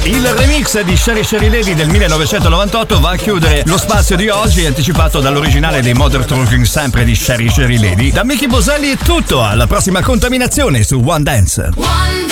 Il remix di Sherry Sherry Lady del 1998 va a chiudere lo spazio di oggi, anticipato dall'originale dei Modern Talking, sempre di Sherry Sherry Lady. Da Mickey Boselli è tutto, alla prossima contaminazione su One Dance.